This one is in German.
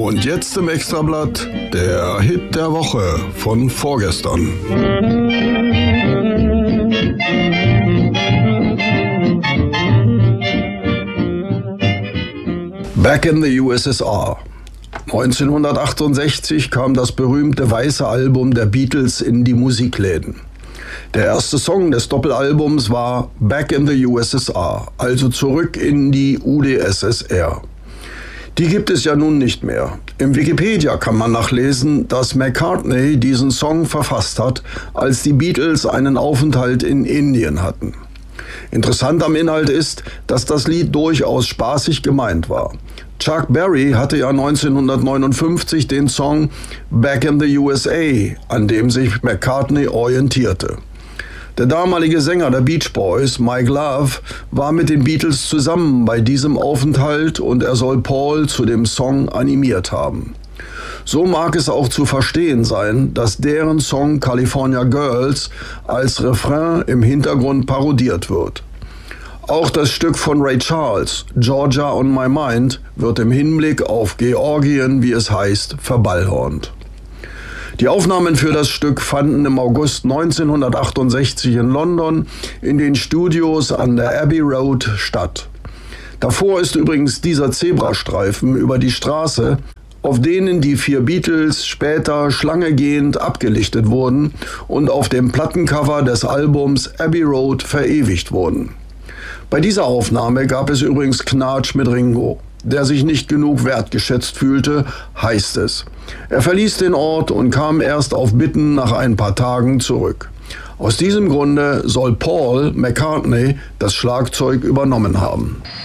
Und jetzt im Extrablatt der Hit der Woche von vorgestern. Back in the USSR. 1968 kam das berühmte weiße Album der Beatles in die Musikläden. Der erste Song des Doppelalbums war Back in the USSR, also zurück in die UdSSR. Die gibt es ja nun nicht mehr. Im Wikipedia kann man nachlesen, dass McCartney diesen Song verfasst hat, als die Beatles einen Aufenthalt in Indien hatten. Interessant am Inhalt ist, dass das Lied durchaus spaßig gemeint war. Chuck Berry hatte ja 1959 den Song Back in the USA, an dem sich McCartney orientierte. Der damalige Sänger der Beach Boys, Mike Love, war mit den Beatles zusammen bei diesem Aufenthalt und er soll Paul zu dem Song animiert haben. So mag es auch zu verstehen sein, dass deren Song California Girls als Refrain im Hintergrund parodiert wird. Auch das Stück von Ray Charles, Georgia on My Mind, wird im Hinblick auf Georgien, wie es heißt, verballhornt. Die Aufnahmen für das Stück fanden im August 1968 in London in den Studios an der Abbey Road statt. Davor ist übrigens dieser Zebrastreifen über die Straße, auf denen die 4 Beatles später schlangegehend abgelichtet wurden und auf dem Plattencover des Albums Abbey Road verewigt wurden. Bei dieser Aufnahme gab es übrigens Knatsch mit Ringo, der sich nicht genug wertgeschätzt fühlte, heißt es. Er verließ den Ort und kam erst auf Bitten nach ein paar Tagen zurück. Aus diesem Grunde soll Paul McCartney das Schlagzeug übernommen haben.